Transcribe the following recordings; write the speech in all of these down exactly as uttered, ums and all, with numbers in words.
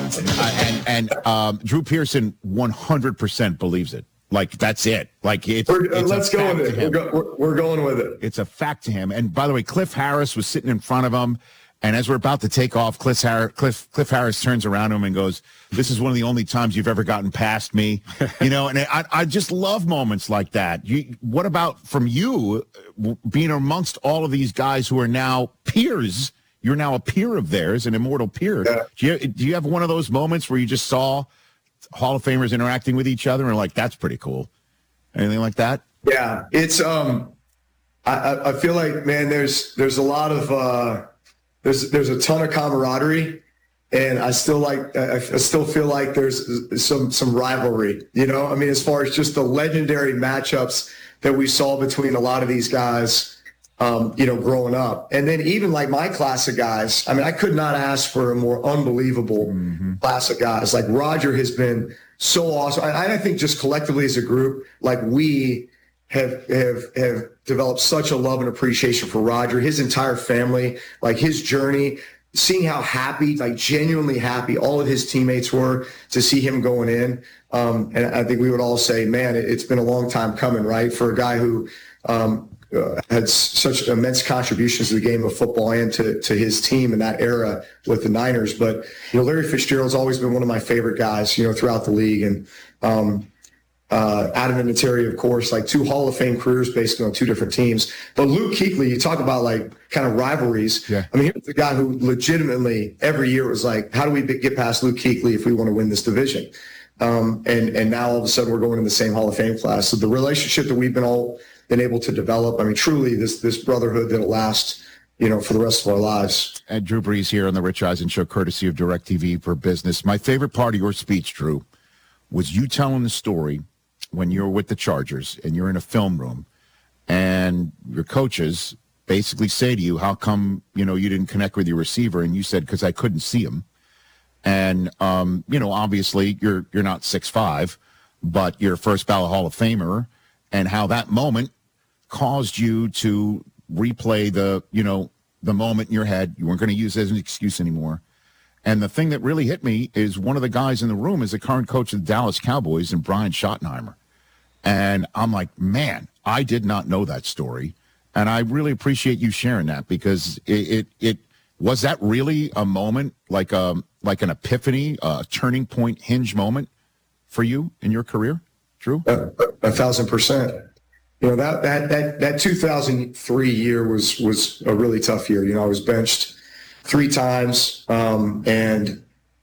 Uh, and and um, Drew Pearson one hundred percent believes it. Like, that's it. Like, it's, we're, it's let's go with it. We're, go, we're, we're going with it. It's a fact to him. And by the way, Cliff Harris was sitting in front of him. And as we're about to take off, Cliff Harris, Cliff, Cliff Harris turns around to him and goes, "This is one of the only times you've ever gotten past me." You know, and I, I just love moments like that. You, what about from you being amongst all of these guys who are now peers? You're now a peer of theirs, an immortal peer. Yeah. Do you, do you have one of those moments where you just saw Hall of Famers interacting with each other and like, that's pretty cool? Anything like that? Yeah, it's, um, I, I feel like, man, there's, there's a lot of, uh, There's there's a ton of camaraderie, and I still like I still feel like there's some some rivalry. You know, I mean, as far as just the legendary matchups that we saw between a lot of these guys, um, you know, growing up, and then even like my class of guys. I mean, I could not ask for a more unbelievable mm-hmm. class of guys. Like Roger has been so awesome. I, I think just collectively as a group, like we have have have developed such a love and appreciation for Roger, his entire family, like his journey, seeing how happy, like genuinely happy all of his teammates were to see him going in. Um, and I think we would all say, man, it, it's been a long time coming, right? For a guy who um, uh, had such immense contributions to the game of football and to, to his team in that era with the Niners. But, you know, Larry Fitzgerald's always been one of my favorite guys, you know, throughout the league. And, um, Uh, Adam Vinatieri, of course, like two Hall of Fame careers basically on two different teams. But Luke Kuechly, you talk about like kind of rivalries. Yeah. I mean, here's the guy who legitimately every year was like, how do we get past Luke Kuechly if we want to win this division? Um, and, and now all of a sudden we're going in the same Hall of Fame class. So the relationship that we've been all been able to develop, I mean, truly this, this brotherhood that'll last, you know, for the rest of our lives. And Drew Brees here on the Rich Eisen Show, courtesy of DirecTV for Business. My favorite part of your speech, Drew, was you telling the story when you're with the Chargers and you're in a film room and your coaches basically say to you, how come, you know, you didn't connect with your receiver? And you said, because I couldn't see him. And, um, you know, obviously you're, you're not six five, but you're a first ballot Hall of Famer, and how that moment caused you to replay the, you know, the moment in your head. You weren't going to use it as an excuse anymore. And the thing that really hit me is one of the guys in the room is the current coach of the Dallas Cowboys, and Brian Schottenheimer. And I'm like, man, I did not know that story. And I really appreciate you sharing that, because it, it, it was that really a moment, like a, like an epiphany, a turning point, hinge moment for you in your career, Drew? A, a thousand percent. You know, that, that, that, that two thousand three year was, was a really tough year. You know, I was benched three times, um, and,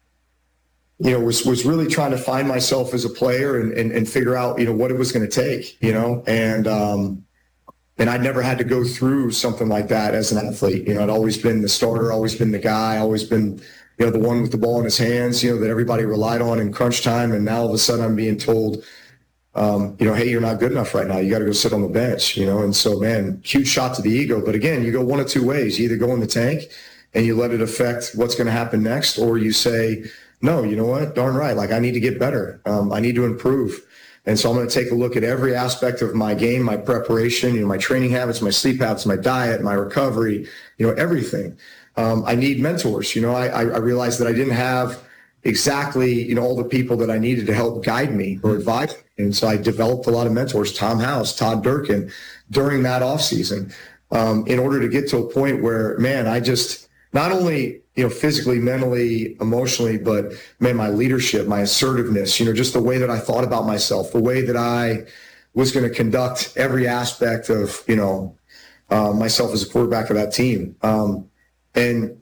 you know, was, was really trying to find myself as a player and, and, and figure out, you know, what it was going to take, you know, and, um, and I'd never had to go through something like that as an athlete. You know, I'd always been the starter, always been the guy, always been, you know, the one with the ball in his hands, you know, that everybody relied on in crunch time. And now all of a sudden I'm being told, um, you know, hey, you're not good enough right now. You got to go sit on the bench, you know? And so, man, huge shot to the ego. But again, you go one of two ways. You either go in the tank and you let it affect what's going to happen next, or you say, no, you know what, darn right, like I need to get better. Um, I need to improve. And so I'm going to take a look at every aspect of my game, my preparation, you know, my training habits, my sleep habits, my diet, my recovery, you know, everything. Um, I need mentors. You know, I, I realized that I didn't have exactly, you know, all the people that I needed to help guide me or advise me. And so I developed a lot of mentors, Tom House, Todd Durkin, during that offseason, um, in order to get to a point where, man, I just not only, you know, physically, mentally, emotionally, but man, my leadership, my assertiveness, you know, just the way that I thought about myself, the way that I was going to conduct every aspect of, you know, uh, myself as a quarterback of that team. Um, and,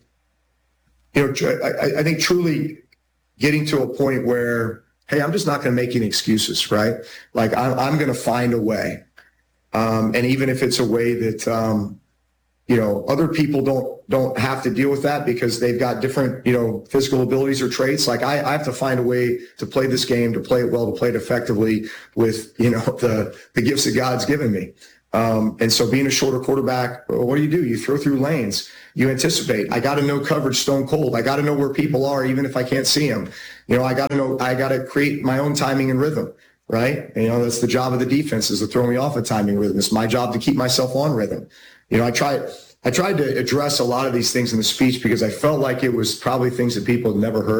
you know, I, I think truly getting to a point where, hey, I'm just not going to make any excuses, right? Like I'm, I'm going to find a way. Um, and even if it's a way that, um, you know, other people don't don't have to deal with that because they've got different, you know, physical abilities or traits. Like I, I have to find a way to play this game, to play it well, to play it effectively with, you know, the the gifts that God's given me. Um, and so being a shorter quarterback, what do you do? You throw through lanes. You anticipate. I got to know coverage stone cold. I got to know where people are, even if I can't see them. You know, I got to know, I got to create my own timing and rhythm, right? And, you know, that's the job of the defense, is to throw me off a timing rhythm. It's my job to keep myself on rhythm. You know, I tried, I tried to address a lot of these things in the speech because I felt like it was probably things that people had never heard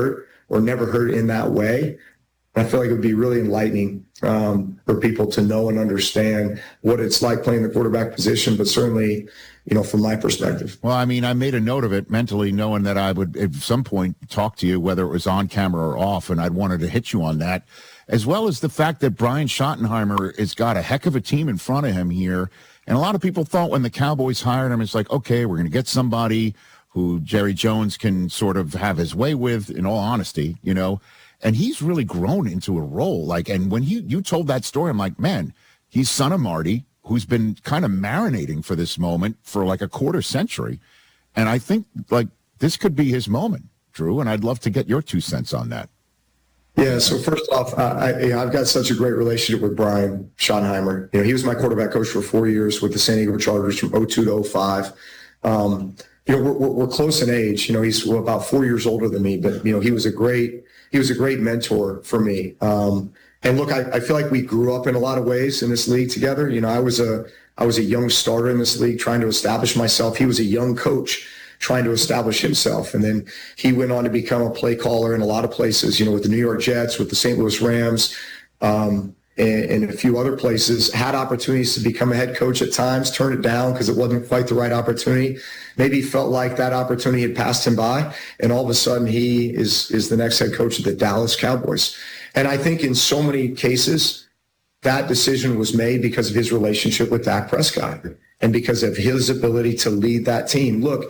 or never heard in that way. I feel like it would be really enlightening um, for people to know and understand what it's like playing the quarterback position, but certainly, you know, from my perspective. Well, I mean, I made a note of it mentally, knowing that I would at some point talk to you, whether it was on camera or off, and I'd wanted to hit you on that, as well as the fact that Brian Schottenheimer has got a heck of a team in front of him here. And a lot of people thought when the Cowboys hired him, it's like, okay, we're going to get somebody who Jerry Jones can sort of have his way with, in all honesty, you know. And he's really grown into a role. Like, and when you, you told that story, I'm like, man, he's son of Marty, who's been kind of marinating for this moment for like a quarter century. And I think, like, this could be his moment, Drew, and I'd love to get your two cents on that. Yeah, so first off, I, I, I've got such a great relationship with Brian Schottenheimer. You know, he was my quarterback coach for four years with the San Diego Chargers from oh two to oh five. Um, you know, we're, we're close in age. You know, he's well, about four years older than me, but, you know, he was a great he was a great mentor for me. Um, and look, I, I feel like we grew up in a lot of ways in this league together. You know, I was a I was a young starter in this league trying to establish myself. He was a young coach trying to establish himself. And then he went on to become a play caller in a lot of places, you know, with the New York Jets, with the Saint Louis Rams, um, and, and a few other places, had opportunities to become a head coach at times, turned it down because it wasn't quite the right opportunity. Maybe he felt like that opportunity had passed him by, and all of a sudden he is, is the next head coach of the Dallas Cowboys. And I think in so many cases, that decision was made because of his relationship with Dak Prescott and because of his ability to lead that team. Look,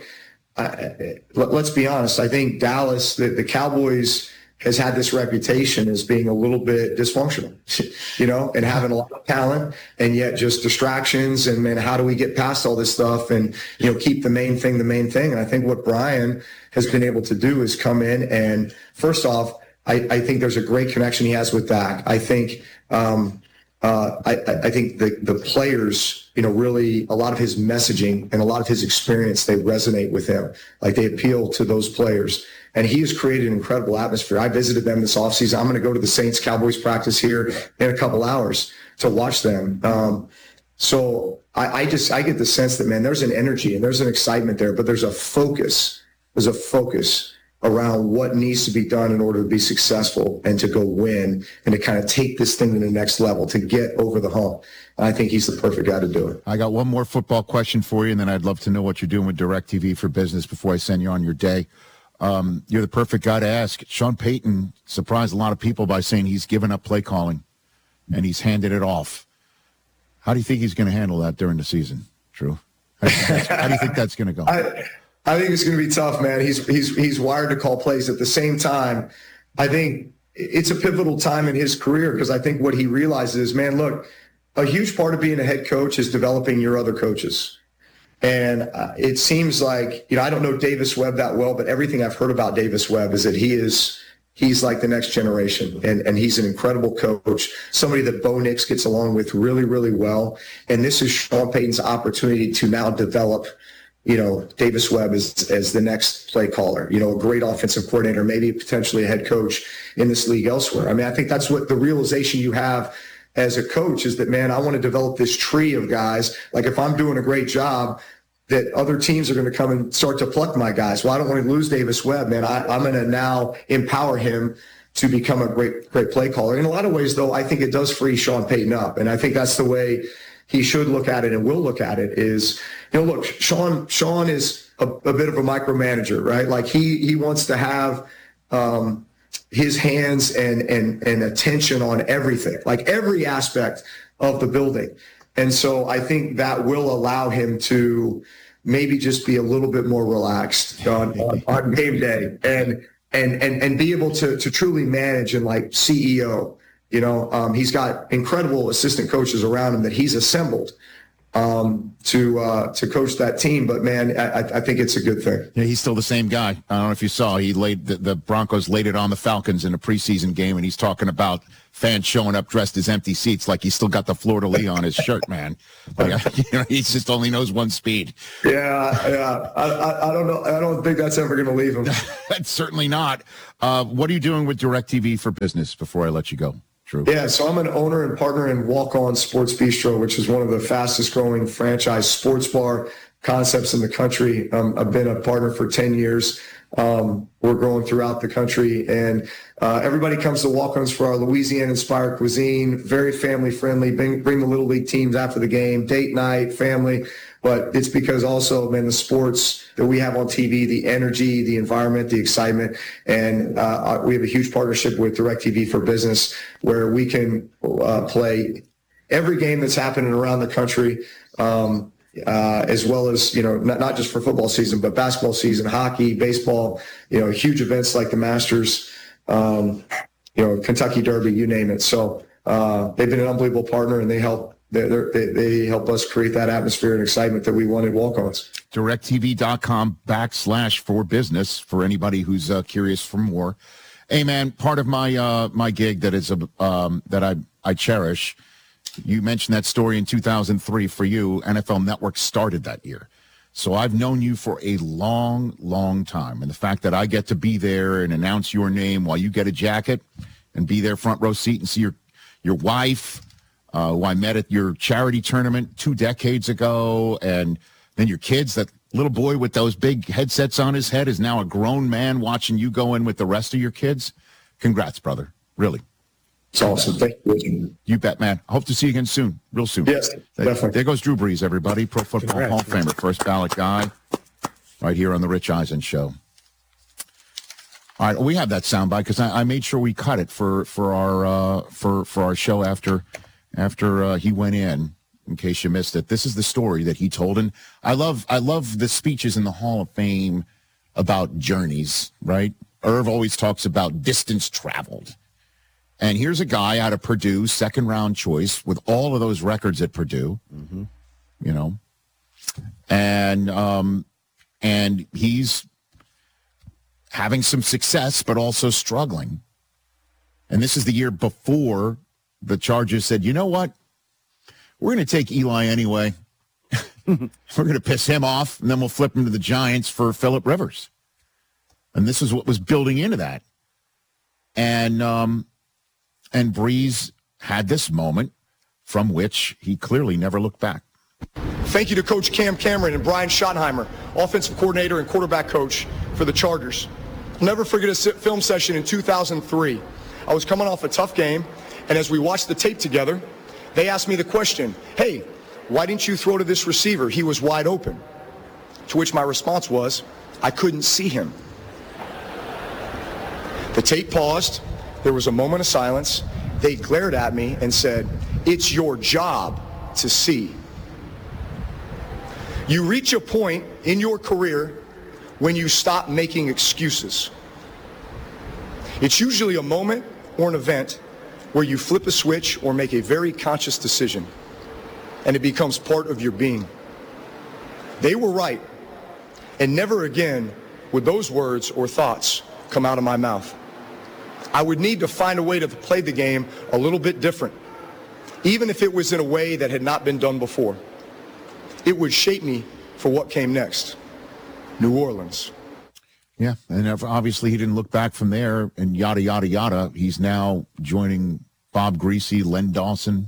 I, let's be honest. I think Dallas, the, the Cowboys, has had this reputation as being a little bit dysfunctional, you know, and having a lot of talent and yet just distractions. And then how do we get past all this stuff and, you know, keep the main thing the main thing? And I think what Brian has been able to do is come in and, first off, I, I think there's a great connection he has with Dak. I think, um, Uh, I, I think the, the players, you know, really a lot of his messaging and a lot of his experience, they resonate with him. Like they appeal to those players. And he has created an incredible atmosphere. I visited them this offseason. I'm going to go to the Saints Cowboys practice here in a couple hours to watch them. Um, so I, I just, I get the sense that, man, there's an energy and there's an excitement there, but there's a focus. There's a focus around what needs to be done in order to be successful and to go win and to kind of take this thing to the next level, to get over the hump. And I think he's the perfect guy to do it. I got one more football question for you, and then I'd love to know what you're doing with DirecTV for Business before I send you on your day. Um, you're the perfect guy to ask. Sean Payton surprised a lot of people by saying he's given up play calling and he's handed it off. How do you think he's going to handle that during the season, Drew? How do you think that's, how do you think that's going to go? I, I think it's going to be tough, man. He's he's he's wired to call plays. At the same time, I think it's a pivotal time in his career because I think what he realizes is, man, look, a huge part of being a head coach is developing your other coaches. And uh, it seems like, you know, I don't know Davis Webb that well, but everything I've heard about Davis Webb is that he is he's like the next generation, and and he's an incredible coach, somebody that Bo Nix gets along with really, really well. And this is Sean Payton's opportunity to now develop, you know, Davis Webb as, as the next play caller, you know, a great offensive coordinator, maybe potentially a head coach in this league elsewhere. I mean, I think that's what the realization you have as a coach is that, man, I want to develop this tree of guys. Like if I'm doing a great job, that other teams are going to come and start to pluck my guys. Well, I don't want to lose Davis Webb, man. I, I'm going to now empower him to become a great, great play caller. In a lot of ways, though, I think it does free Sean Payton up. And I think that's the way he should look at it and will look at it is, you know, look, Sean, Sean is a, a bit of a micromanager, right? Like he, he wants to have, um, his hands and, and, and attention on everything, like every aspect of the building. And so I think that will allow him to maybe just be a little bit more relaxed on, on, on game day and, and, and, and be able to, to truly manage and like C E O. You know, um, he's got incredible assistant coaches around him that he's assembled um, to uh, to coach that team. But, man, I, I think it's a good thing. Yeah, he's still the same guy. I don't know if you saw. He laid the, the Broncos laid it on the Falcons in a preseason game, and he's talking about fans showing up dressed as empty seats like he's still got the fleur-de-lis on his shirt, man. Like, you know, he just only knows one speed. Yeah, yeah. I, I, I don't know. I don't think that's ever going to leave him. That's certainly not. Uh, what are you doing with DirecTV for Business before I let you go? True. Yeah, so I'm an owner and partner in Walk On Sports Bistro, which is one of the fastest growing franchise sports bar concepts in the country. Um, I've been a partner for ten years. Um, we're growing throughout the country, and uh, everybody comes to walk-ons for our Louisiana-inspired cuisine. Very family-friendly. Bring, bring the Little League teams after the game, date night, family. But it's because also, man, the sports that we have on T V, the energy, the environment, the excitement, and uh, we have a huge partnership with DirecTV for Business, where we can uh, play every game that's happening around the country. Um, Uh, as well as, you know, not, not just for football season, but basketball season, hockey, baseball, you know, huge events like the Masters, um, you know, Kentucky Derby, you name it. So uh, they've been an unbelievable partner, and they help they they they help us create that atmosphere and excitement that we wanted walk-ons. DirecTV.com backslash for business for anybody who's uh, curious for more. Hey, man, part of my uh, my gig that is a, um, that I I cherish. You mentioned that story in two thousand three for you. N F L Network started that year. So I've known you for a long, long time. And the fact that I get to be there and announce your name while you get a jacket and be there front row seat and see your, your wife, uh, who I met at your charity tournament two decades ago, and then your kids, that little boy with those big headsets on his head is now a grown man watching you go in with the rest of your kids. Congrats, brother. Really. It's awesome. Thank you. You bet, man. I hope to see you again soon, real soon. Yes, definitely. There goes Drew Brees, everybody. Pro Football Congrats, Hall of Famer, first ballot guy, right here on the Rich Eisen Show. All right, we have that soundbite because I, I made sure we cut it for for our uh, for for our show after after uh, he went in. In case you missed it, this is the story that he told, and I love I love the speeches in the Hall of Fame about journeys. Right, Irv always talks about distance traveled. And here's a guy out of Purdue, second round choice, with all of those records at Purdue, mm-hmm. you know, and um, and he's having some success, but also struggling. And this is the year before the Chargers said, you know what, we're going to take Eli anyway. We're going to piss him off, and then we'll flip him to the Giants for Phillip Rivers. And this is what was building into that. And um, And Brees had this moment from which he clearly never looked back. Thank you to Coach Cam Cameron and Brian Schottenheimer, offensive coordinator and quarterback coach for the Chargers. I'll never forget a film session in two thousand three. I was coming off a tough game, and as we watched the tape together, they asked me the question, hey, why didn't you throw to this receiver? He was wide open. To which my response was, I couldn't see him. The tape paused. There was a moment of silence. They glared at me and said, it's your job to see. You reach a point in your career when you stop making excuses. It's usually a moment or an event where you flip a switch or make a very conscious decision, and it becomes part of your being. They were right, and never again would those words or thoughts come out of my mouth. I would need to find a way to play the game a little bit different, even if it was in a way that had not been done before. It would shape me for what came next. New Orleans. Yeah, and obviously he didn't look back from there, and yada, yada, yada. He's now joining Bob Greasy, Len Dawson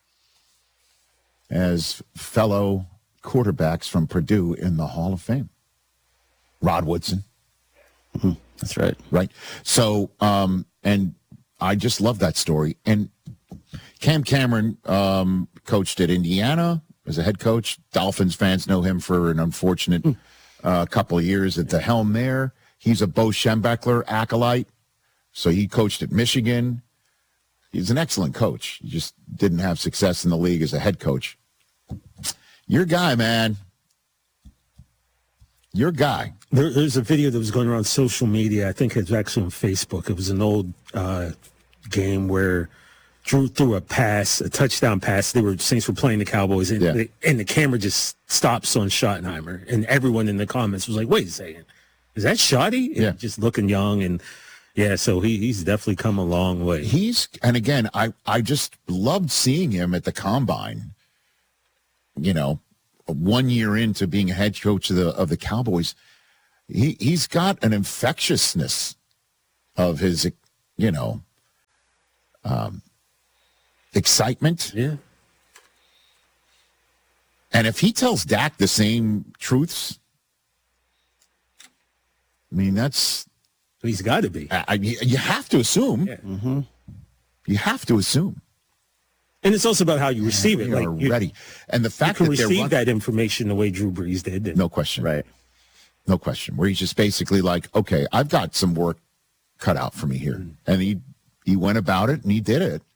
as fellow quarterbacks from Purdue in the Hall of Fame. Rod Woodson. Mm-hmm. That's right. Right. So, um, and I just love that story. And Cam Cameron um, coached at Indiana as a head coach. Dolphins fans know him for an unfortunate mm. uh, couple of years at the helm there. He's a Bo Schembechler acolyte. So he coached at Michigan. He's an excellent coach. He just didn't have success in the league as a head coach. Your guy, man. Your guy. There, there's a video that was going around social media. I think it's actually on Facebook. It was an old uh, game where Drew threw a pass, a touchdown pass. They were Saints were playing the Cowboys, and, yeah. they, and the camera just stops on Schottenheimer, and everyone in the comments was like, "Wait a second, is that Schotty?" Yeah, just looking young, and yeah, so he, he's definitely come a long way. He's and again, I I just loved seeing him at the combine. You know, one year into being a head coach of the of the Cowboys, he he's got an infectiousness of his, you know, um, excitement. Yeah. And if he tells Dak the same truths, I mean, that's He's got to be. I, I, you have to assume. Yeah. Mm-hmm. You have to assume. And it's also about how you receive it. You Like are you, ready. And the you fact can that they're receive run- that information the way Drew Brees did. And, no question. Right. No question. Where he's just basically like, okay, I've got some work cut out for me here. Mm. And he, he went about it and he did it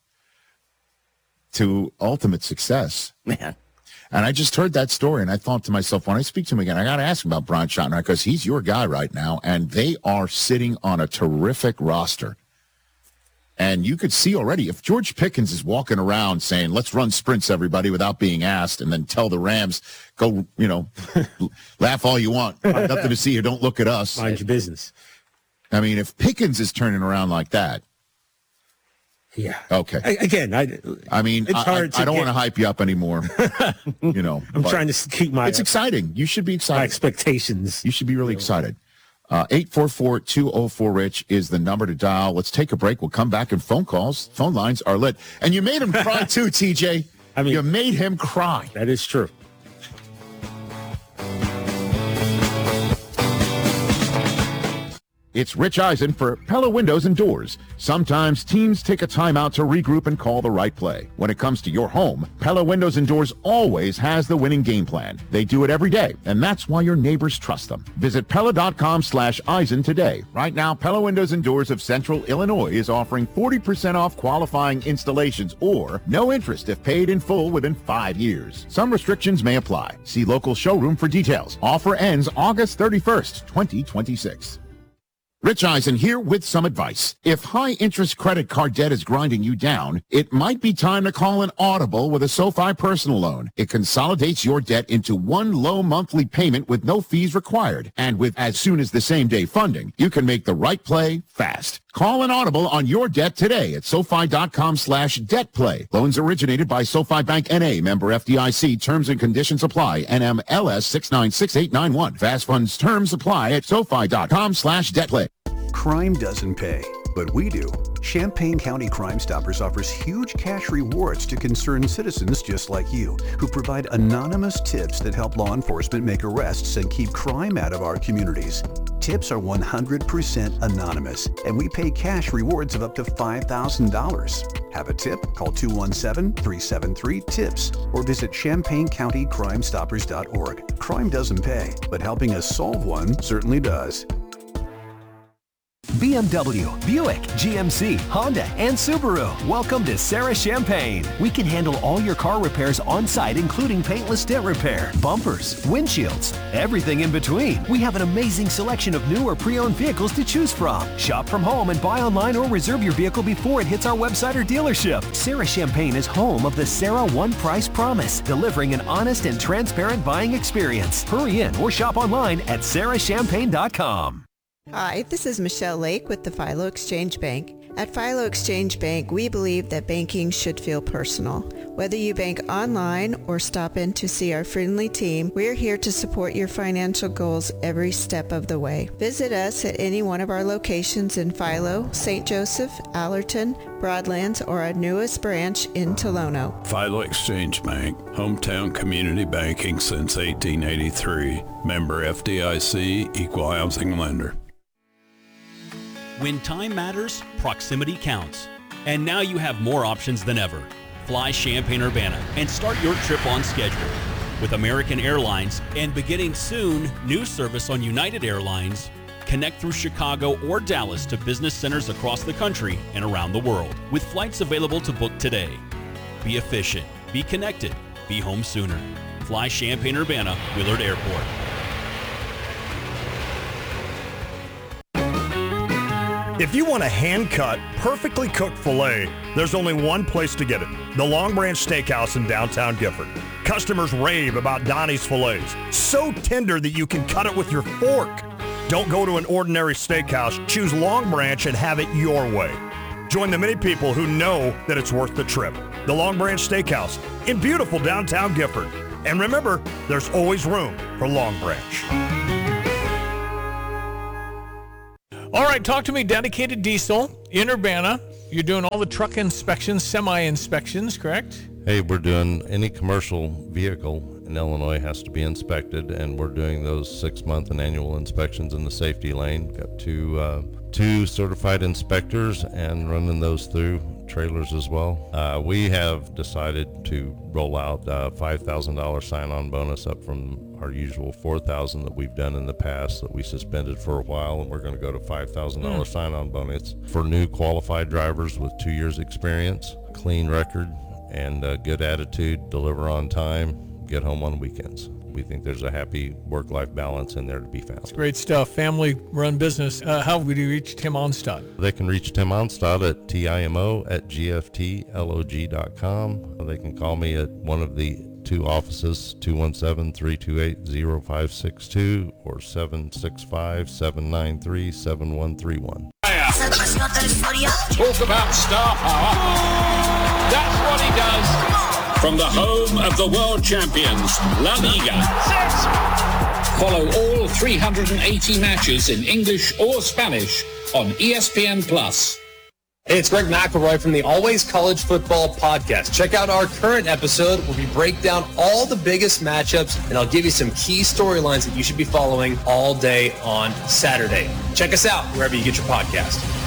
to ultimate success. Man. And I just heard that story, and I thought to myself, when I speak to him again, I got to ask him about Brian Schottenheimer because he's your guy right now, and they are sitting on a terrific roster. And you could see already, if George Pickens is walking around saying, let's run sprints, everybody, without being asked, and then tell the Rams, go, you know, laugh all you want. Nothing to see here. Don't look at us. Mind your business. I mean, if Pickens is turning around like that, yeah. Okay. I, again, I. I mean, it's I, hard I, to I don't get, want to hype you up anymore. You know, I'm trying to keep my. It's exciting. You should be excited. My expectations. You should be really excited. Uh, eight four four, two oh four, RICH is the number to dial. Let's take a break. We'll come back, and phone calls, phone lines are lit. And you made him cry too, T J. I mean, you made him cry. That is true. It's Rich Eisen for Pella Windows and Doors. Sometimes teams take a timeout to regroup and call the right play. When it comes to your home, Pella Windows and Doors always has the winning game plan. They do it every day, and that's why your neighbors trust them. Visit Pella.com slash Eisen today. Right now, Pella Windows and Doors of Central Illinois is offering forty percent off qualifying installations or no interest if paid in full within five years. Some restrictions may apply. See local showroom for details. Offer ends August thirty-first, twenty twenty-six. Rich Eisen here with some advice. If high-interest credit card debt is grinding you down, it might be time to call an Audible with a SoFi personal loan. It consolidates your debt into one low monthly payment with no fees required. And with as soon as the same-day funding, you can make the right play fast. Call an Audible on your debt today at SoFi.com slash debt play. Loans originated by SoFi Bank N A, member F D I C. Terms and conditions apply. N M L S six nine six eight nine one. Fast funds terms apply at SoFi.com slash debt play. Crime doesn't pay, but we do. Champaign County Crime Stoppers offers huge cash rewards to concerned citizens just like you, who provide anonymous tips that help law enforcement make arrests and keep crime out of our communities. Tips are one hundred percent anonymous, and we pay cash rewards of up to five thousand dollars. Have a tip? Call two one seven, three seven three, TIPS or visit champaign county crime stoppers dot org. Crime doesn't pay, but helping us solve one certainly does. B M W, Buick, G M C, Honda, and Subaru. Welcome to Sarah Champagne. We can handle all your car repairs on site, including paintless dent repair, bumpers, windshields, everything in between. We have an amazing selection of new or pre-owned vehicles to choose from. Shop from home and buy online or reserve your vehicle before it hits our website or dealership. Sarah Champagne is home of the Sarah One Price Promise, delivering an honest and transparent buying experience. Hurry in or shop online at sarah champagne dot com. Hi, this is Michelle Lake with the Philo Exchange Bank. At Philo Exchange Bank, we believe that banking should feel personal. Whether you bank online or stop in to see our friendly team, we're here to support your financial goals every step of the way. Visit us at any one of our locations in Philo, Saint Joseph, Allerton, Broadlands, or our newest branch in Tolono. Philo Exchange Bank, hometown community banking since eighteen eighty-three. Member F D I C, equal housing lender. When time matters, proximity counts. And now you have more options than ever. Fly Champaign-Urbana and start your trip on schedule. With American Airlines and beginning soon, new service on United Airlines, connect through Chicago or Dallas to business centers across the country and around the world with flights available to book today. Be efficient, be connected, be home sooner. Fly Champaign-Urbana, Willard Airport. If you want a hand-cut, perfectly cooked filet, there's only one place to get it. The Long Branch Steakhouse in downtown Gifford. Customers rave about Donnie's fillets. So tender that you can cut it with your fork. Don't go to an ordinary steakhouse. Choose Long Branch and have it your way. Join the many people who know that it's worth the trip. The Long Branch Steakhouse in beautiful downtown Gifford. And remember, there's always room for Long Branch. All right, talk to me, Dedicated Diesel in Urbana. You're doing all the truck inspections, semi-inspections, correct? Hey, we're doing any commercial vehicle in Illinois has to be inspected, and we're doing those six-month and annual inspections in the safety lane. Got two uh, two certified inspectors and running those through trailers as well. Uh, we have decided to roll out a five thousand dollars sign-on bonus up from our usual four thousand dollars that we've done in the past that we suspended for a while, and we're going to go to five thousand dollars mm. sign-on bonus for new qualified drivers with two years experience, clean record, and a good attitude, deliver on time, get home on weekends. We think there's a happy work-life balance in there to be found. It's great stuff. Family-run business. Uh, how would you reach Tim Onstad? They can reach Tim Onstad at timo at g f t log dot com. They can call me at one of the two offices, two one seven, three two eight, zero five six two or seven six five, seven nine three, seven one three one. Talk about star power. That's what he does. From the home of the world champions, La Liga. Follow all three hundred eighty matches in English or Spanish on E S P N Plus. Hey, it's Greg McElroy from the Always College Football Podcast. Check out our current episode where we break down all the biggest matchups, and I'll give you some key storylines that you should be following all day on Saturday. Check us out wherever you get your podcast.